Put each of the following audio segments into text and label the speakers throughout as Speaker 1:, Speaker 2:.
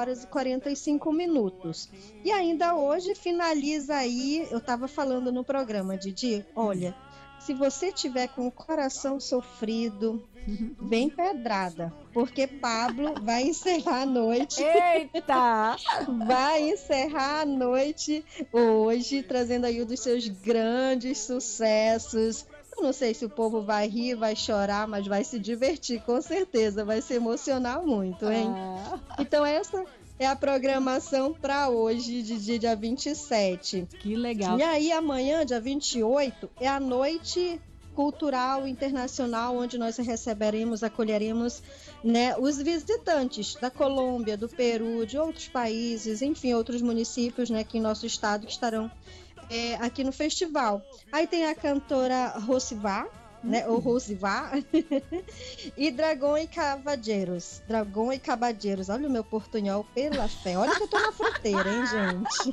Speaker 1: horas e 45 minutos. E ainda hoje finaliza aí, eu estava falando no programa, Didi, olha, se você tiver com o coração sofrido, bem pedrada, porque Pablo vai encerrar a noite.
Speaker 2: Eita!
Speaker 1: Vai encerrar a noite hoje, trazendo aí um dos seus grandes sucessos. Eu não sei se o povo vai rir, vai chorar, mas vai se divertir, com certeza. Vai se emocionar muito, hein? Então essa é a programação para hoje, de dia 27.
Speaker 2: Que legal.
Speaker 1: E aí amanhã, dia 28, é a noite cultural internacional, onde nós receberemos, acolheremos, né, os visitantes da Colômbia, do Peru, de outros países, enfim, outros municípios, né, aqui em nosso estado que estarão aqui no festival. Aí tem a cantora Rosivá, né, ou Rosivá, e Dragão e Cavadeiros. Dragão e Cabadeiros. Olha o meu portunhol pela fé. Olha que eu tô na fronteira, hein, gente?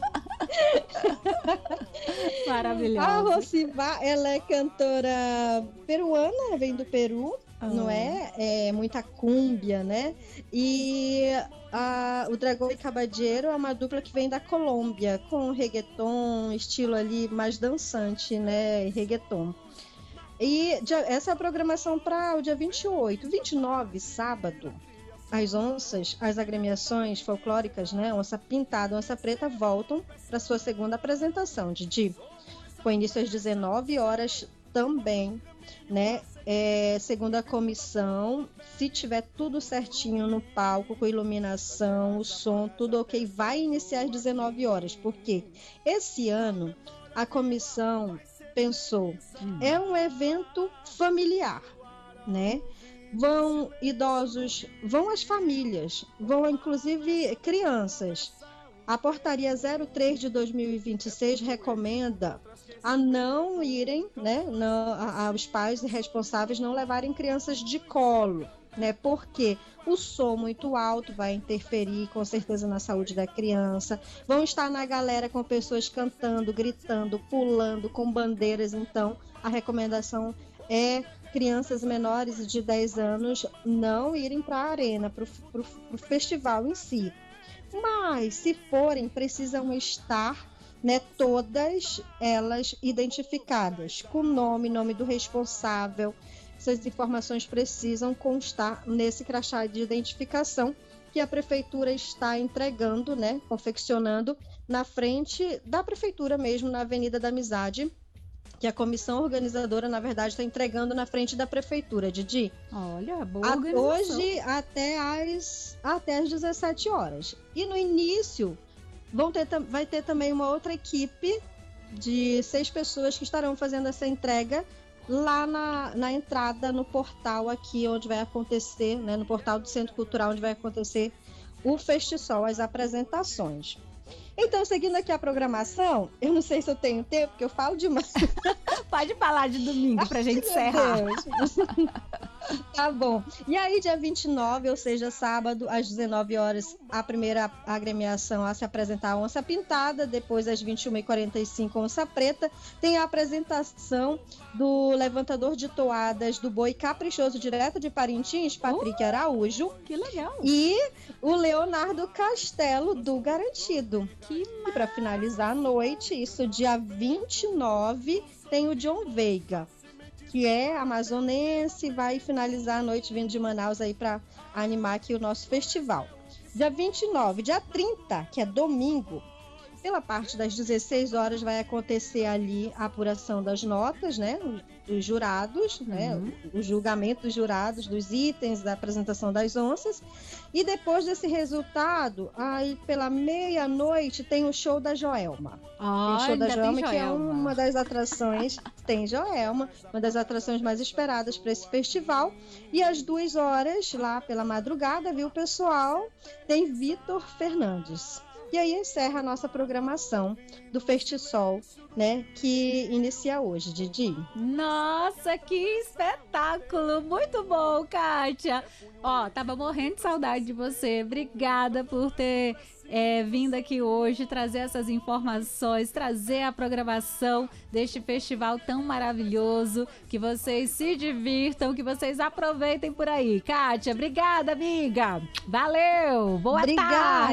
Speaker 2: Maravilhosa.
Speaker 1: A Rosivá, ela é cantora peruana, vem do Peru, não é? É muita cúmbia, né? E o Dragão e Cabadeiro é uma dupla que vem da Colômbia, com reggaeton, estilo ali mais dançante, né? Reggaeton. E essa é a programação para o dia 28. 29, sábado, as onças, as agremiações folclóricas, né? Onça Pintada, Onça Preta voltam para sua segunda apresentação, Didi. Com início às 19 horas também, né? Segundo a comissão, se tiver tudo certinho no palco, com iluminação, o som, tudo ok, vai iniciar às 19 horas. Porque esse ano a comissão pensou, é um evento familiar, né? Vão idosos, vão as famílias, vão inclusive crianças. A portaria 03 de 2026 recomenda a não irem, né? Os pais responsáveis não levarem crianças de colo, né? Porque o som muito alto vai interferir com certeza na saúde da criança. Vão estar na galera com pessoas cantando, gritando, pulando, com bandeiras. Então, a recomendação é crianças menores de 10 anos não irem para a arena, para o festival em si. Mas, se forem, precisam estar, né, todas elas identificadas, com nome do responsável. Essas informações precisam constar nesse crachá de identificação que a prefeitura está entregando, né, confeccionando na frente da prefeitura mesmo, na Avenida da Amizade, que a comissão organizadora, na verdade, está entregando na frente da prefeitura, Didi.
Speaker 2: Olha, boa organização.
Speaker 1: Hoje até às 17 horas. E no início vai ter também uma outra equipe de 6 pessoas que estarão fazendo essa entrega lá na entrada, no portal aqui onde vai acontecer, né, no portal do Centro Cultural, onde vai acontecer o Festisol, as apresentações. Então, seguindo aqui a programação, eu não sei se eu tenho tempo, porque eu falo demais.
Speaker 2: Pode falar de domingo pra gente encerrar.
Speaker 1: Tá bom. E aí, dia 29, ou seja, sábado, às 19 horas, a primeira agremiação a se apresentar, a Onça Pintada. Depois, às 21h45, Onça Preta. Tem a apresentação do levantador de toadas do Boi Caprichoso, direto de Parintins, Patrick Araújo.
Speaker 2: Que legal.
Speaker 1: E o Leonardo Castelo, do Garantido.
Speaker 2: E
Speaker 1: para finalizar a noite, isso dia 29, tem o John Veiga, que é amazonense, vai finalizar a noite vindo de Manaus aí para animar aqui o nosso festival. Dia 29, dia 30, que é domingo, pela parte das 16 horas vai acontecer ali a apuração das notas, né, dos jurados, né, o julgamento dos jurados, dos itens da apresentação das onças. E depois desse resultado, aí pela meia-noite tem o show da Joelma. Tem o show da Joelma, que é uma das atrações, tem Joelma, uma das atrações mais esperadas para esse festival. E às 2 horas, lá pela madrugada, viu, pessoal, tem Vitor Fernandes. E aí encerra a nossa programação do Festisol, né, que inicia hoje, Didi.
Speaker 2: Nossa, que espetáculo! Muito bom, Kátia! Ó, tava morrendo de saudade de você. Obrigada por ter vindo aqui hoje, trazer essas informações, trazer a programação deste festival tão maravilhoso. Que vocês se divirtam, que vocês aproveitem por aí. Kátia, obrigada, amiga! Valeu! Boa tarde!